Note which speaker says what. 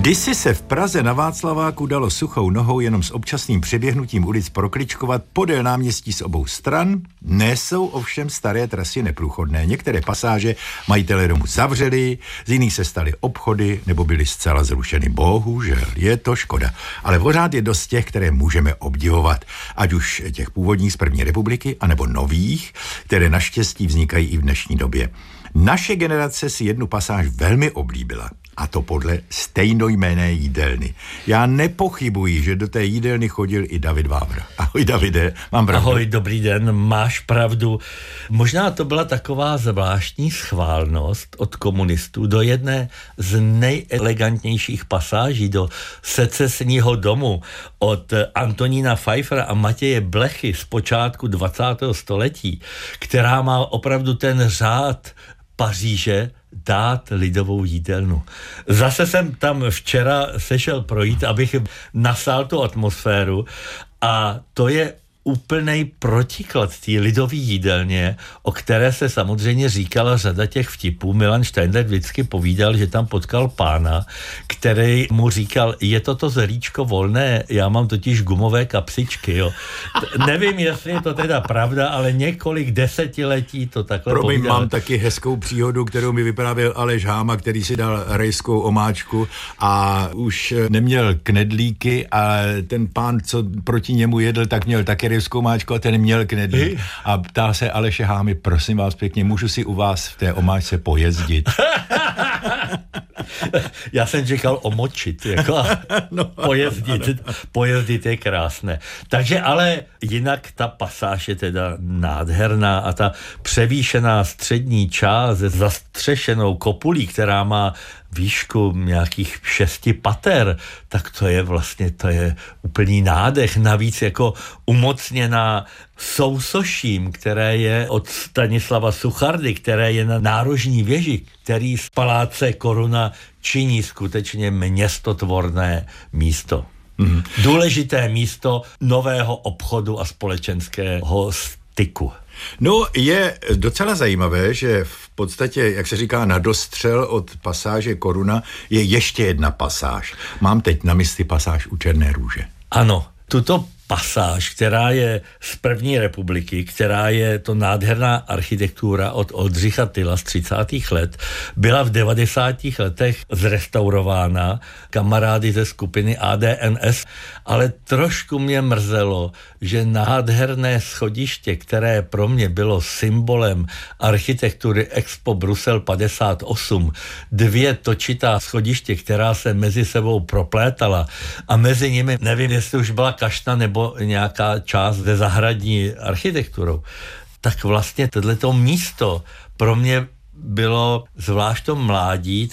Speaker 1: Kdysi se v Praze na Václaváku dalo suchou nohou jenom s občasným přeběhnutím ulic prokličkovat podél náměstí z obou stran, nejsou ovšem staré trasy neprůchodné. Některé pasáže majitelé domu zavřeli, z jiných se staly obchody nebo byly zcela zrušeny. Bohužel, je to škoda. Ale pořád je dost těch, které můžeme obdivovat. Ať už těch původních z první republiky, anebo nových, které naštěstí vznikají i v dnešní době. Naše generace si jednu pasáž velmi oblíbila. A to podle stejnojmenné jídelny. Já nepochybuji, že do té jídelny chodil i David Vávra. Ahoj, Davide, mám pravdu.
Speaker 2: Ahoj, dobrý den, máš pravdu. Možná to byla taková zvláštní schválnost od komunistů do jedné z nejelegantnějších pasáží, do secesního domu od Antonína Pfeiffera a Matěje Blechy z počátku 20. století, která má opravdu ten řád Paříže dát lidovou jídelnu. Zase jsem tam včera sešel projít, abych nasál tu atmosféru a to je úplnej protiklad té lidové jídelně, o které se samozřejmě říkala řada těch vtipů. Milan Steindl vždycky povídal, že tam potkal pána, který mu říkal, je to zelíčko volné, já mám totiž gumové kapsičky, jo. Nevím, jestli je to teda pravda, ale několik desetiletí to takhle povídal.
Speaker 1: Mám taky hezkou příhodu, kterou mi vyprávěl Aleš Háma, který si dal rejskou omáčku a už neměl knedlíky a ten pán, co proti němu jedl, tak měl taky rejskou omáčku a ten měl knedlík. A ptá se Aleše Hámy, prosím vás pěkně, můžu si u vás v té omáčce pojezdit?
Speaker 2: Já jsem říkal omočit, jako pojezdit je krásné. Takže ale jinak ta pasáž je teda nádherná a ta převýšená střední část se zastřešenou kopulí, která má výšku nějakých 6 pater, tak to je úplný nádech. Navíc jako umocněná sousoším, které je od Stanislava Suchardy, které je na nárožní věži, který z paláce Koruna činí skutečně městotvorné místo. Důležité místo nového obchodu a společenského styku.
Speaker 1: No, je docela zajímavé, že v podstatě, jak se říká, na dostřel od pasáže Koruna je ještě jedna pasáž. Mám teď na mysli pasáž u Černé růže.
Speaker 2: Ano, tuto pasáž, která je z první republiky, která je to nádherná architektura od Oldřicha Tyla z 30. let, byla v 90. letech zrestaurována kamarády ze skupiny ADNS, ale trošku mě mrzelo, že nádherné schodiště, které pro mě bylo symbolem architektury Expo Brusel 58, 2 točitá schodiště, která se mezi sebou proplétala a mezi nimi, nevím, jestli už byla kašna nebo nějaká část ze zahradní architekturou, tak vlastně tohleto místo pro mě bylo zvlášť to mládí